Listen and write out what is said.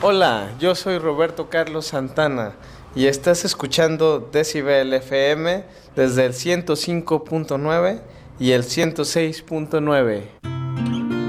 Hola, yo soy Roberto Carlos Santana y estás escuchando Decibel FM desde el 105.9 y el 106.9.